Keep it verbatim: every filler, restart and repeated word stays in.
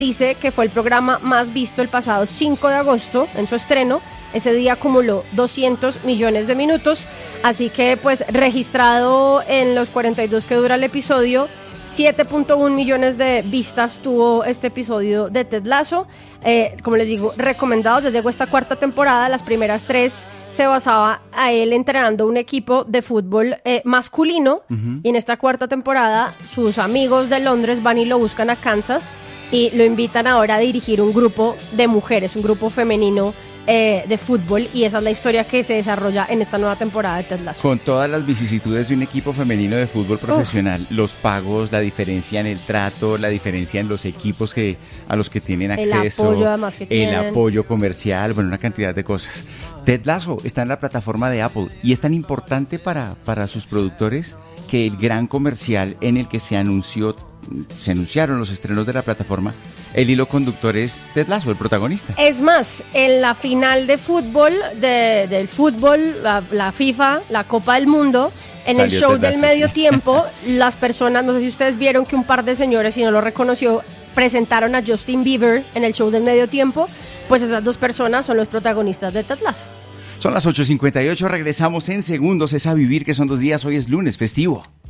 dice que fue el programa más visto el pasado cinco de agosto en su estreno. Ese día acumuló doscientos millones de minutos, así que pues registrado en los cuarenta y dos que dura el episodio, siete punto uno millones de vistas tuvo este episodio de Ted Lasso. Eh, como les digo, recomendado. Desde llegó esta cuarta temporada, las primeras tres se basaba a él entrenando un equipo de fútbol eh, masculino, uh-huh. y en esta cuarta temporada sus amigos de Londres van y lo buscan a Kansas y lo invitan ahora a dirigir un grupo de mujeres, un grupo femenino Eh, de fútbol, y esa es la historia que se desarrolla en esta nueva temporada de Ted Lasso. Con todas las vicisitudes de un equipo femenino de fútbol profesional, Uf. los pagos, la diferencia en el trato, la diferencia en los equipos que a los que tienen acceso, el apoyo, además, que el tienen. apoyo comercial, bueno, una cantidad de cosas. Ted Lasso está en la plataforma de Apple y es tan importante para, para sus productores que el gran comercial en el que se anunció se anunciaron los estrenos de la plataforma, el hilo conductor es Ted Lasso, el protagonista. Es más, en la final de fútbol, de, del fútbol, la, la FIFA, la Copa del Mundo, en Salió el show Ted del Lasso, medio sí. tiempo, las personas, no sé si ustedes vieron que un par de señores, si no lo reconoció, presentaron a Justin Bieber en el show del medio tiempo, pues esas dos personas son los protagonistas de Ted Lasso. Son las ocho cincuenta y ocho, regresamos en segundos, es A Vivir, que son dos días, hoy es lunes festivo.